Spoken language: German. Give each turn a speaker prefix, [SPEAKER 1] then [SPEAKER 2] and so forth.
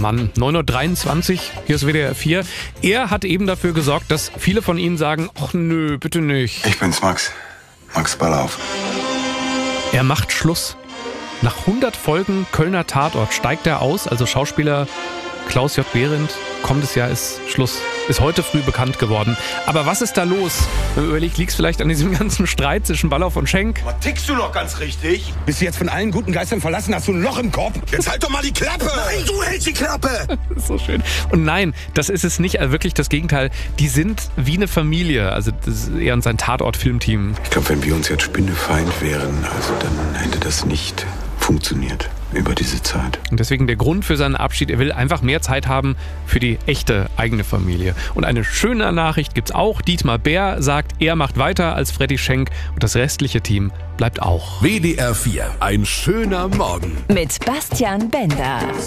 [SPEAKER 1] Mann, 9.23 Uhr, hier ist WDR 4. Er hat eben dafür gesorgt, dass viele von Ihnen sagen, ach nö, bitte nicht.
[SPEAKER 2] Ich bin's, Max. Max Ballauf.
[SPEAKER 1] Er macht Schluss. Nach 100 Folgen Kölner Tatort steigt er aus, also Schauspieler Klaus J. Behrendt. Kommendes Jahr ist Schluss. Ist heute früh bekannt geworden. Aber was ist da los? Wenn man überlegt, liegt es vielleicht an diesem ganzen Streit zwischen Ballauf und Schenk?
[SPEAKER 3] Was tickst du noch ganz richtig?
[SPEAKER 4] Bist du jetzt von allen guten Geistern verlassen? Hast du ein Loch im Kopf?
[SPEAKER 3] Jetzt halt doch mal die Klappe!
[SPEAKER 4] Nein, du hältst die Klappe!
[SPEAKER 1] Das ist so schön. Und nein, das ist es nicht. Also wirklich das Gegenteil. Die sind wie eine Familie. Also das ist er und sein Tatort-Filmteam.
[SPEAKER 2] Ich glaube, wenn wir uns jetzt Spinnefeind wären, also dann hätte das nicht funktioniert über diese Zeit.
[SPEAKER 1] Und deswegen der Grund für seinen Abschied, er will einfach mehr Zeit haben für die echte eigene Familie. Und eine schöne Nachricht gibt's auch. Dietmar Bär sagt, er macht weiter als Freddy Schenk und das restliche Team bleibt auch.
[SPEAKER 5] WDR 4, ein schöner Morgen.
[SPEAKER 6] Mit Bastian Bender.